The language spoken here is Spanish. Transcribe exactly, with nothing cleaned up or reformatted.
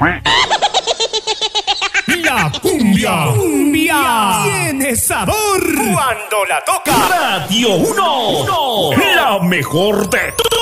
La cumbia, cumbia tiene sabor cuando la toca Radio uno, la mejor de